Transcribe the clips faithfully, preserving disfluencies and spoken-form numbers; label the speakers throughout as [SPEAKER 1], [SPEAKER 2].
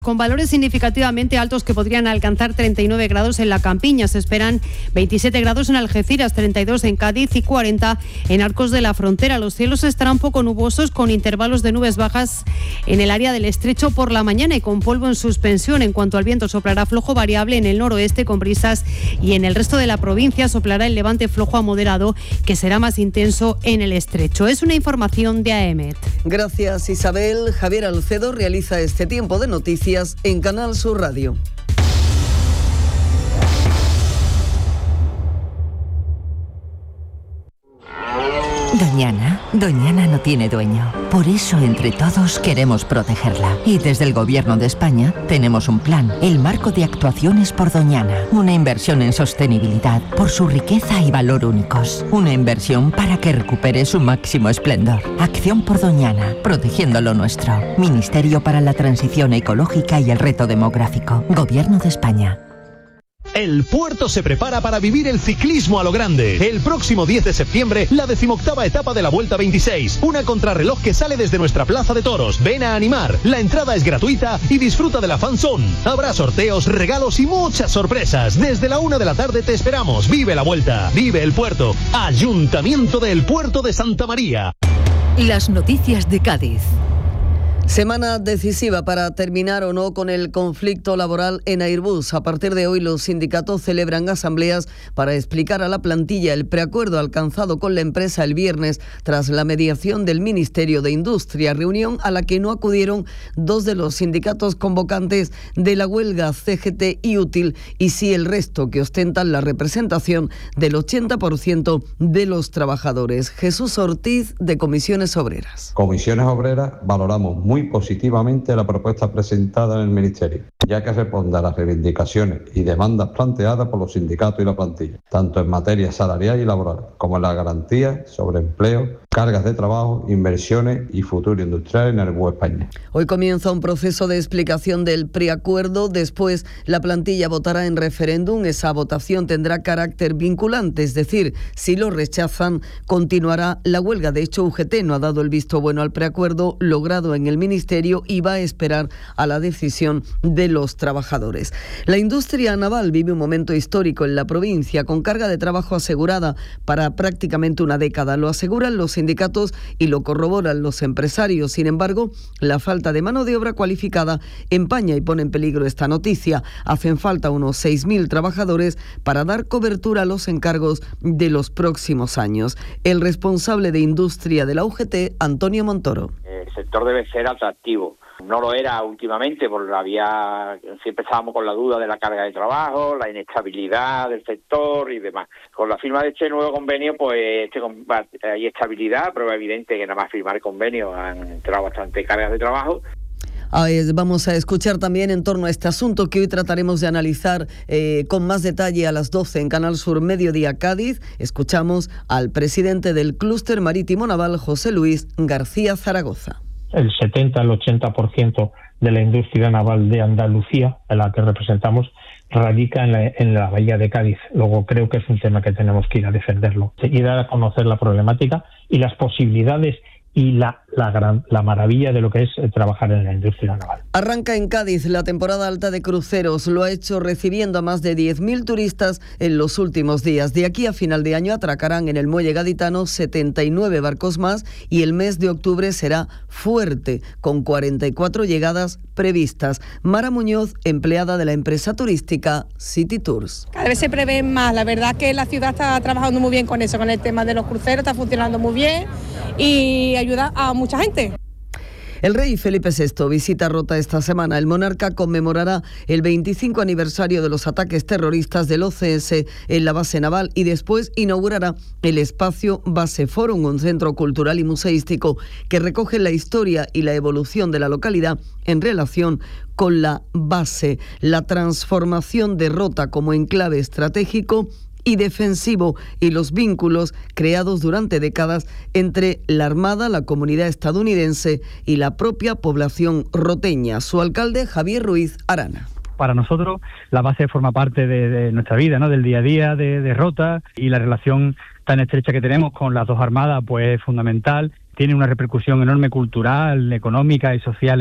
[SPEAKER 1] Con valores significativamente altos que podrían alcanzar treinta y nueve grados en la Campiña. Se esperan veintisiete grados en Algeciras, treinta y dos en Cádiz y cuarenta en Arcos de la Frontera. Los cielos estarán poco nubosos con intervalos de nubes bajas en el área del estrecho por la mañana y con polvo en suspensión. En cuanto al viento, soplará flojo variable en el noroeste con brisas y en el resto de la provincia soplará el levante flojo a moderado que será más intenso en el estrecho. Es una información de A E M E T.
[SPEAKER 2] Gracias, Isabel. Javier Alcedo realiza este tiempo de noticias en Canal Sur Radio.
[SPEAKER 3] Doñana, Doñana no tiene dueño. Por eso, entre todos, queremos protegerla. Y desde el Gobierno de España tenemos un plan, el Marco de Actuaciones por Doñana. Una inversión en sostenibilidad por su riqueza y valor únicos. Una inversión para que recupere su máximo esplendor. Acción por Doñana, protegiendo lo nuestro. Ministerio para la Transición Ecológica y el Reto Demográfico. Gobierno de España.
[SPEAKER 4] El puerto se prepara para vivir el ciclismo a lo grande. El próximo diez de septiembre, la decimoctava etapa de la Vuelta veintiséis. Una contrarreloj que sale desde nuestra plaza de toros. Ven a animar. La entrada es gratuita y disfruta de la fan zone. Habrá sorteos, regalos y muchas sorpresas. Desde la una de la tarde te esperamos. Vive la Vuelta. Vive el puerto. Ayuntamiento del Puerto de Santa María.
[SPEAKER 5] Las noticias de Cádiz.
[SPEAKER 2] Semana decisiva para terminar o no con el conflicto laboral en Airbus. A partir de hoy los sindicatos celebran asambleas para explicar a la plantilla el preacuerdo alcanzado con la empresa el viernes tras la mediación del Ministerio de Industria, reunión a la que no acudieron dos de los sindicatos convocantes de la huelga, C G T y Útil, y sí el resto, que ostentan la representación del ochenta por ciento de los trabajadores. Jesús Ortiz, de Comisiones Obreras.
[SPEAKER 6] Comisiones Obreras valoramos muy positivamente la propuesta presentada en el Ministerio, ya que responde a las reivindicaciones y demandas planteadas por los sindicatos y la plantilla, tanto en materia salarial y laboral, como en la garantía sobre empleo, cargas de trabajo, inversiones y futuro industrial en Airbus España.
[SPEAKER 2] Hoy comienza un proceso de explicación del preacuerdo. Después, la plantilla votará en referéndum. Esa votación tendrá carácter vinculante, es decir, si lo rechazan, continuará la huelga. De hecho, U G T no ha dado el visto bueno al preacuerdo logrado en el Ministerio y va a esperar a la decisión de los trabajadores. La industria naval vive un momento histórico en la provincia, con carga de trabajo asegurada para prácticamente una década. Lo aseguran los sindicatos y lo corroboran los empresarios. Sin embargo, la falta de mano de obra cualificada empaña y pone en peligro esta noticia. Hacen falta unos seis mil trabajadores para dar cobertura a los encargos de los próximos años. El responsable de industria de la U G T, Antonio Montoro.
[SPEAKER 7] El sector debe ser atractivo. No lo era últimamente porque había, siempre estábamos con la duda de la carga de trabajo, la inestabilidad del sector y demás. Con la firma de este nuevo convenio, pues este, hay estabilidad, pero es evidente que nada más firmar el convenio han entrado bastante cargas de trabajo.
[SPEAKER 2] Vamos a escuchar también en torno a este asunto que hoy trataremos de analizar eh, con más detalle a las doce en Canal Sur Mediodía Cádiz. Escuchamos al presidente del Clúster Marítimo Naval, José Luis García Zaragoza.
[SPEAKER 8] El setenta al ochenta por ciento de la industria naval de Andalucía, a la que representamos, radica en la, en la bahía de Cádiz. Luego creo que es un tema que tenemos que ir a defenderlo y dar a conocer la problemática y las posibilidades y la, la, gran, la maravilla de lo que es trabajar en la industria naval.
[SPEAKER 2] Arranca en Cádiz la temporada alta de cruceros. Lo ha hecho recibiendo a más de diez mil turistas en los últimos días. De aquí a final de año atracarán en el muelle gaditano setenta y nueve barcos más y el mes de octubre será fuerte, con cuarenta y cuatro llegadas previstas. Mara Muñoz, empleada de la empresa turística City Tours.
[SPEAKER 9] Cada vez se prevé más. La verdad que la ciudad está trabajando muy bien con eso, con el tema de los cruceros, está funcionando muy bien y ayuda a mucha gente.
[SPEAKER 2] El rey Felipe sexto visita Rota esta semana. El monarca conmemorará el veinticinco aniversario de los ataques terroristas del O C S en la base naval y después inaugurará el espacio Base Forum, un centro cultural y museístico que recoge la historia y la evolución de la localidad en relación con la base, la transformación de Rota como enclave estratégico y defensivo y los vínculos creados durante décadas entre la Armada, la comunidad estadounidense y la propia población roteña. Su alcalde, Javier Ruiz Arana.
[SPEAKER 10] Para nosotros la base forma parte de, de nuestra vida, ¿no? Del día a día, de, de Rota, y la relación tan estrecha que tenemos con las dos armadas pues es fundamental. Tiene una repercusión enorme cultural, económica y social en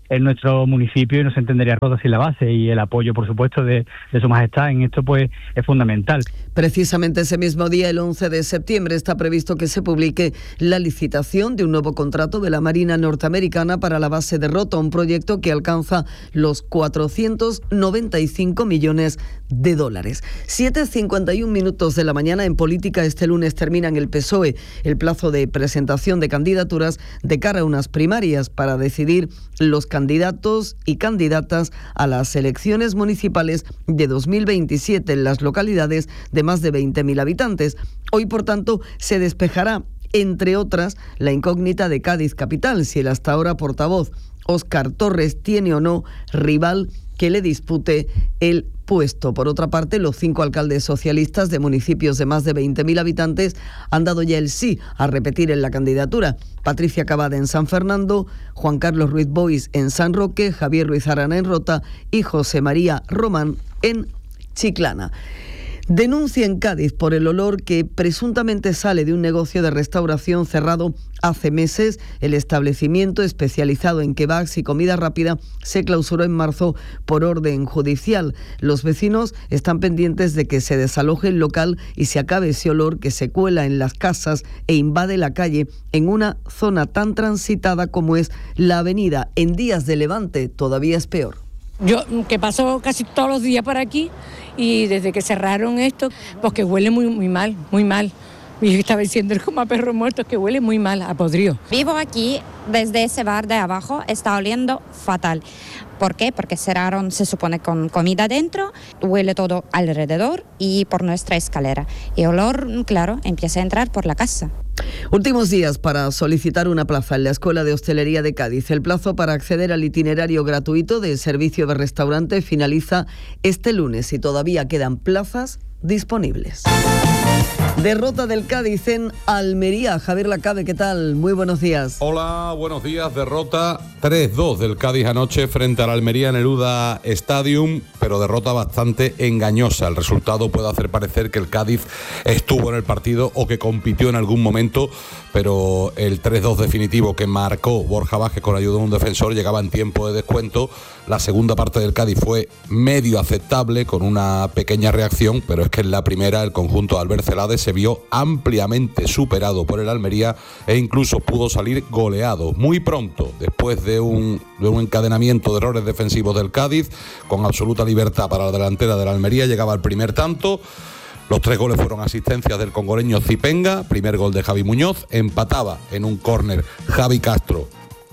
[SPEAKER 10] en nuestro municipio y no se entendería Rota sin la base, y el apoyo, por supuesto, de, de Su Majestad en esto pues es fundamental.
[SPEAKER 2] Precisamente ese mismo día, el once de septiembre, está previsto que se publique la licitación de un nuevo contrato de la Marina norteamericana para la base de Rota, un proyecto que alcanza los cuatrocientos noventa y cinco millones de dólares. siete cincuenta y un minutos de la mañana. En política, este lunes termina en el P S O E el plazo de presentación de candidaturas de cara a unas primarias para decidir los candidatos y candidatas a las elecciones municipales de dos mil veintisiete en las localidades de más de veinte mil habitantes. Hoy, por tanto, se despejará, entre otras, la incógnita de Cádiz capital, si el hasta ahora portavoz Óscar Torres tiene o no rival que le dispute el puesto. Por otra parte, los cinco alcaldes socialistas de municipios de más de veinte mil habitantes han dado ya el sí a repetir en la candidatura. Patricia Cabada en San Fernando, Juan Carlos Ruiz Boix en San Roque, Javier Ruiz Arana en Rota y José María Román en Chiclana. Denuncia en Cádiz por el olor que presuntamente sale de un negocio de restauración cerrado hace meses. El establecimiento, especializado en kebabs y comida rápida, se clausuró en marzo por orden judicial. Los vecinos están pendientes de que se desaloje el local y se acabe ese olor que se cuela en las casas e invade la calle en una zona tan transitada como es la avenida. En días de levante todavía es peor.
[SPEAKER 11] Yo, que paso casi todos los días por aquí, y desde que cerraron esto, pues que huele muy, muy mal, muy mal. Y estaba diciendo como a perro muerto, que huele muy mal, a podrido.
[SPEAKER 12] Vivo aquí, desde ese bar de abajo, está oliendo fatal. ¿Por qué? Porque cerraron, se supone, con comida dentro, huele todo alrededor y por nuestra escalera. Y olor, claro, empieza a entrar por la casa.
[SPEAKER 2] Últimos días para solicitar una plaza en la Escuela de Hostelería de Cádiz. El plazo para acceder al itinerario gratuito del servicio de restaurante finaliza este lunes y todavía quedan plazas disponibles. Derrota del Cádiz en Almería. Javier Lacabe, ¿qué tal? Muy buenos días.
[SPEAKER 13] Hola, buenos días. Derrota tres dos del Cádiz anoche frente al Almería en el U D A Stadium, pero derrota bastante engañosa. El resultado puede hacer parecer que el Cádiz estuvo en el partido o que compitió en algún momento, pero el tres dos definitivo que marcó Borja Vázquez con ayuda de un defensor llegaba en tiempo de descuento. La segunda parte del Cádiz fue medio aceptable, con una pequeña reacción, pero es que en la primera el conjunto de Albert Celades se vio ampliamente superado por el Almería e incluso pudo salir goleado muy pronto, después de un, de un encadenamiento de errores defensivos del Cádiz, con absoluta libertad para la delantera del Almería. Llegaba el primer tanto. Los tres goles fueron asistencias del congoleño Zipenga, primer gol de Javi Muñoz, empataba en un córner Javi Castro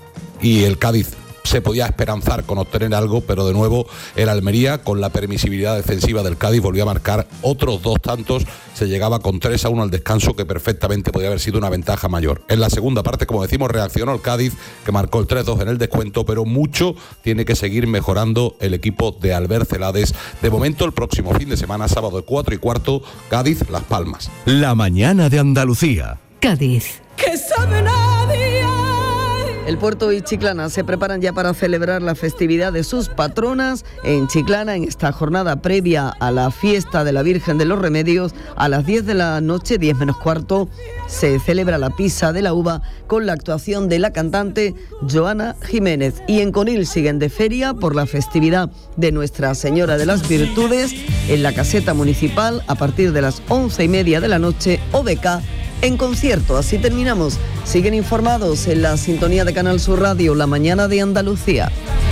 [SPEAKER 13] y el Cádiz se podía esperanzar con obtener algo, pero de nuevo el Almería, con la permisibilidad defensiva del Cádiz, volvió a marcar otros dos tantos. Se llegaba con tres a uno al descanso, que perfectamente podía haber sido una ventaja mayor. En la segunda parte, como decimos, reaccionó el Cádiz, que marcó el tres dos en el descuento, pero mucho tiene que seguir mejorando el equipo de Albert Celades. De momento, el próximo fin de semana, sábado cuatro y cuarto, Cádiz, Las Palmas.
[SPEAKER 14] La mañana de Andalucía.
[SPEAKER 5] Cádiz.
[SPEAKER 9] Que sabe nadie.
[SPEAKER 2] El Puerto y Chiclana se preparan ya para celebrar la festividad de sus patronas. En Chiclana, en esta jornada previa a la fiesta de la Virgen de los Remedios, a las diez de la noche, diez menos cuarto, se celebra la Pisa de la Uva con la actuación de la cantante Joana Jiménez. Y en Conil siguen de feria por la festividad de Nuestra Señora de las Virtudes en la caseta municipal a partir de las once y media de la noche, O B K en concierto. Así terminamos. Siguen informados en la sintonía de Canal Sur Radio, La Mañana de Andalucía.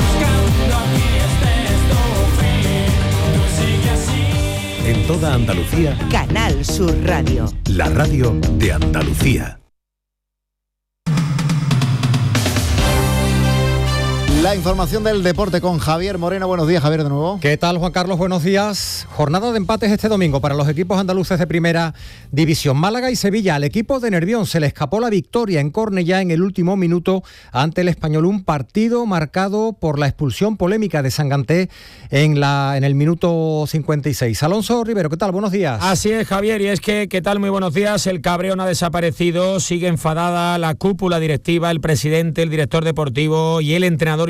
[SPEAKER 14] En toda Andalucía,
[SPEAKER 5] Canal Sur Radio.
[SPEAKER 14] la radio de Andalucía.
[SPEAKER 15] La información del deporte con Javier Moreno. Buenos días, Javier, de nuevo.
[SPEAKER 16] ¿Qué tal, Juan Carlos? Buenos días. Jornada de empates este domingo para los equipos andaluces de primera división. Málaga y Sevilla. Al equipo de Nervión se le escapó la victoria en Cornellá en el último minuto ante el Español. Un partido marcado por la expulsión polémica de Sanganté en, la, en el minuto cincuenta y seis. Alonso Rivero, ¿qué tal? Buenos días.
[SPEAKER 17] Así es, Javier, y es que, ¿qué tal? Muy buenos días. El cabreo no ha desaparecido. Sigue enfadada la cúpula directiva, el presidente, el director deportivo y el entrenador y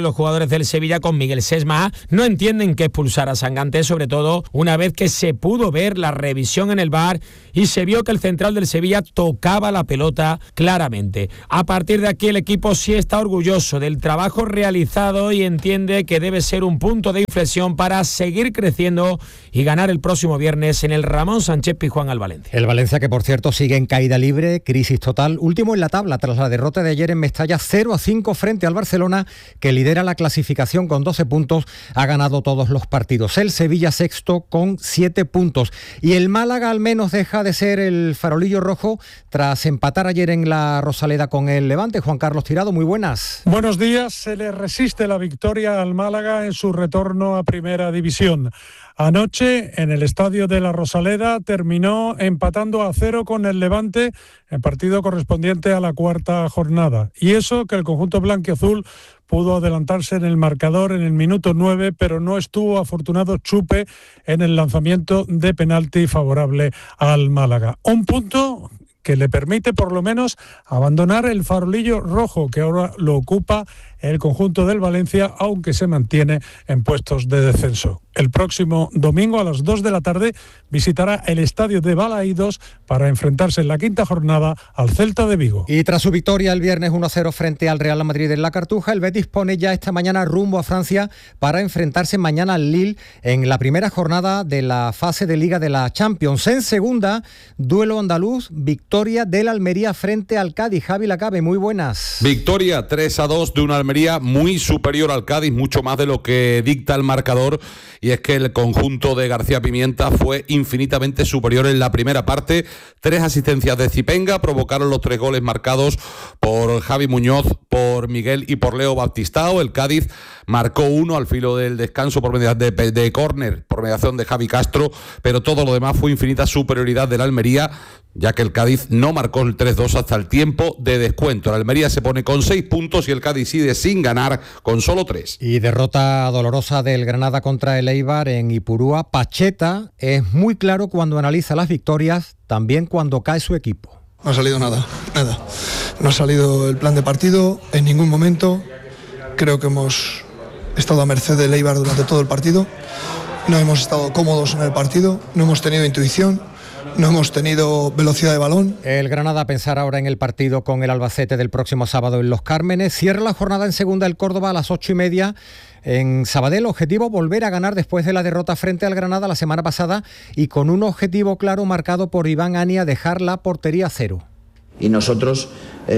[SPEAKER 17] los jugadores del Sevilla con Miguel Sesma. No entienden que expulsar a Sangante, sobre todo una vez que se pudo ver la revisión en el V A R y se vio que el central del Sevilla tocaba la pelota claramente. A partir de aquí el equipo sí está orgulloso del trabajo realizado y entiende que debe ser un punto de inflexión para seguir creciendo y ganar el próximo viernes en el Ramón Sánchez Pizjuán al Valencia.
[SPEAKER 16] El Valencia, que por cierto sigue en caída libre, crisis total, último en la tabla tras la derrota de ayer en Mestalla, cero a cinco frente al Barcelona, que lidera la clasificación con doce puntos, ha ganado todos los partidos. El Sevilla sexto con siete puntos. Y el Málaga al menos deja de ser el farolillo rojo tras empatar ayer en la Rosaleda con el Levante. Juan Carlos Tirado, muy buenas.
[SPEAKER 18] Buenos días. Se le resiste la victoria al Málaga en su retorno a Primera División. Anoche, en el estadio de la Rosaleda, terminó empatando a cero con el Levante en partido correspondiente a la cuarta jornada. Y eso que el conjunto blanquiazul pudo adelantarse en el marcador en el minuto nueve, pero no estuvo afortunado Chupe en el lanzamiento de penalti favorable al Málaga. Un punto que le permite por lo menos abandonar el farolillo rojo, que ahora lo ocupa el conjunto del Valencia, aunque se mantiene en puestos de descenso. El próximo domingo a las dos de la tarde visitará el estadio de Balaídos para enfrentarse en la quinta jornada al Celta de Vigo.
[SPEAKER 16] Y tras su victoria el viernes uno a cero frente al Real Madrid en la Cartuja, el Betis pone ya esta mañana rumbo a Francia para enfrentarse mañana al Lille en la primera jornada de la fase de Liga de la Champions. En segunda, duelo andaluz, victoria del Almería frente al Cádiz. Javi Lacabe, muy buenas.
[SPEAKER 13] Victoria tres a dos de una Almería muy superior al Cádiz, mucho más de lo que dicta el marcador, y es que el conjunto de García Pimienta fue infinitamente superior en la primera parte. Tres asistencias de Zipenga provocaron los tres goles marcados por Javi Muñoz, por Miguel y por Leo Baptistao. El Cádiz marcó uno al filo del descanso por mediación de, de córner, por mediación de Javi Castro, pero todo lo demás fue infinita superioridad de la Almería, ya que el Cádiz no marcó el tres dos hasta el tiempo de descuento. La Almería se pone con seis puntos y el Cádiz sigue sin ganar con solo tres.
[SPEAKER 16] Y derrota dolorosa del Granada contra el Eibar en Ipurúa. Pacheta es muy claro cuando analiza las victorias, también cuando cae su equipo.
[SPEAKER 19] No ha salido nada, nada. No ha salido el plan de partido en ningún momento. Creo que hemos estado a merced del Eibar durante todo el partido. No hemos estado cómodos en el partido, no hemos tenido intuición. No hemos tenido velocidad de balón.
[SPEAKER 16] El Granada a pensar ahora en el partido con el Albacete del próximo sábado en Los Cármenes. Cierra la jornada en segunda el Córdoba a las ocho y media en Sabadell. Objetivo volver a ganar después de la derrota frente al Granada la semana pasada y con un objetivo claro marcado por Iván Ania, dejar la portería cero.
[SPEAKER 20] Y nosotros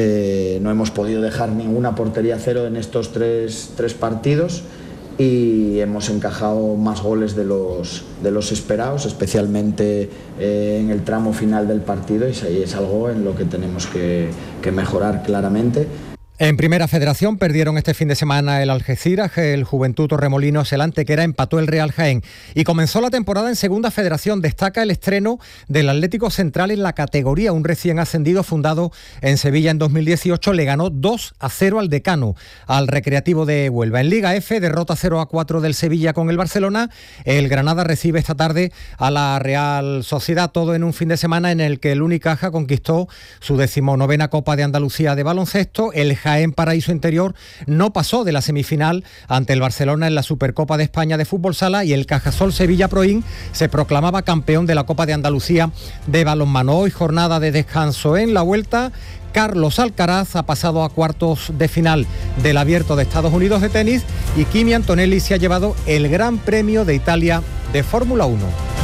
[SPEAKER 20] eh, no hemos podido dejar ninguna portería cero en estos tres, tres partidos. Y hemos encajado más goles de los, de los esperados, especialmente eh, en el tramo final del partido, y ahí es algo en lo que tenemos que, que mejorar claramente.
[SPEAKER 16] En Primera Federación perdieron este fin de semana el Algeciras, el Juventud Torremolinos, el Antequera, empató el Real Jaén y comenzó la temporada en Segunda Federación. Destaca el estreno del Atlético Central en la categoría, un recién ascendido fundado en Sevilla en dos mil dieciocho, le ganó dos a cero al Decano, al Recreativo de Huelva. En Liga F, derrota cero a cuatro del Sevilla con el Barcelona. El Granada recibe esta tarde a la Real Sociedad, todo en un fin de semana en el que el Unicaja conquistó su decimonovena Copa de Andalucía de baloncesto. El Jaén Paraíso Interior no pasó de la semifinal ante el Barcelona en la Supercopa de España de Fútbol Sala y el Cajasol Sevilla Proin se proclamaba campeón de la Copa de Andalucía de balonmano. Hoy jornada de descanso en la vuelta. Carlos Alcaraz ha pasado a cuartos de final del Abierto de Estados Unidos de tenis y Kimi Antonelli se ha llevado el Gran Premio de Italia de Fórmula uno.